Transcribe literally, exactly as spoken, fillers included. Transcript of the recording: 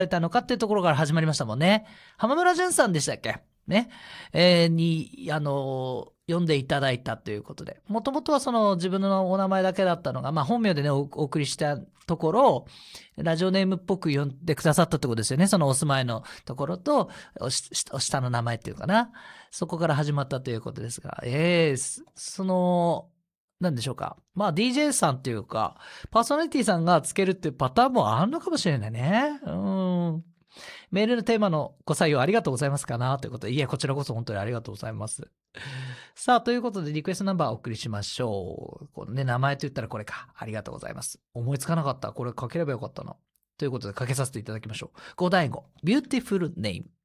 れたのかっていうところから始まりましたもんね。浜村淳さんでしたっけね。えー、に、あのー、読んでいただいたということで。もともとはその自分のお名前だけだったのが、まあ本名でね、お、お送りしたところ、ラジオネームっぽく読んでくださったってことですよね。そのお住まいのところと、おしお下の名前っていうかな。そこから始まったということですが、ええー、その、なんでしょうか。まあ ディージェー さんっていうか、パーソナリティさんがつけるっていうパターンもあるのかもしれないね。うん。メールのテーマのご採用ありがとうございますかなということで、いや、こちらこそ本当にありがとうございます。さあ、ということで、リクエストナンバーをお送りしましょう。このね、名前と言ったらこれか。ありがとうございます。思いつかなかった。これかければよかったな。ということで、かけさせていただきましょう。五大悟、ビューティフルネーム。